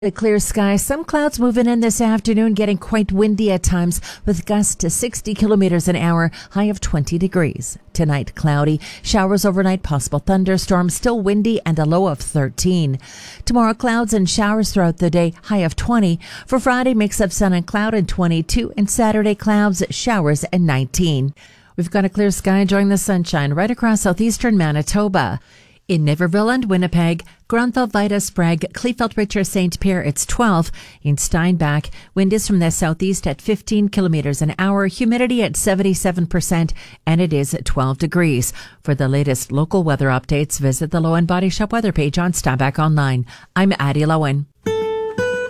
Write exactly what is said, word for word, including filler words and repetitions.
A clear sky, some clouds moving in this afternoon, getting quite windy at times with gusts to sixty kilometers an hour, high of twenty degrees. Tonight, cloudy, showers overnight, possible thunderstorms, still windy, and a low of thirteen. Tomorrow, clouds and showers throughout the day, high of twenty. For Friday, mix of sun and cloud and twenty-two, and Saturday, clouds, showers, and nineteen. We've got a clear sky enjoying the sunshine right across southeastern Manitoba. In Niverville and Winnipeg, Grunthal, Vida, Sprague, Kleefeld, Richer, Saint Pierre, it's twelve. In Steinbach, wind is from the southeast at fifteen kilometers an hour, humidity at seventy-seven percent, and it is at twelve degrees. For the latest local weather updates, visit the Lowen Body Shop weather page on Steinbach Online. I'm Addie Lowen.